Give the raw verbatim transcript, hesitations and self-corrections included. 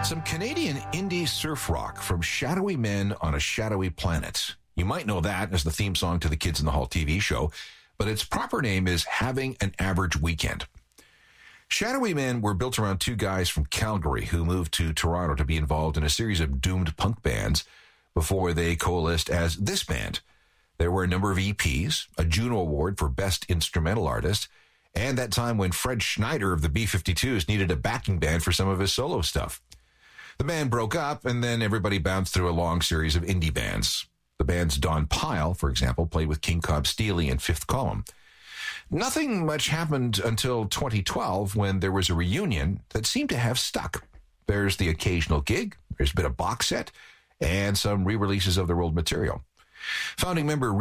Some Canadian indie surf rock from Shadowy Men on a Shadowy Planet. You might know that as the theme song to the Kids in the Hall T V show, but its proper name is Having an Average Weekend. Shadowy Men were built around two guys from Calgary who moved to Toronto to be involved in a series of doomed punk bands before they coalesced as this band. There were a number of E Ps, a Juno Award for Best Instrumental Artist, and that time when Fred Schneider of the B fifty-twos needed a backing band for some of his solo stuff. The band broke up, and then everybody bounced through a long series of indie bands. The band's Don Pyle, for example, played with King Cobb Steely and Fifth Column. Nothing much happened until twenty twelve when there was a reunion that seemed to have stuck. There's the occasional gig, there's been a box set, and some re-releases of their old material. Founding member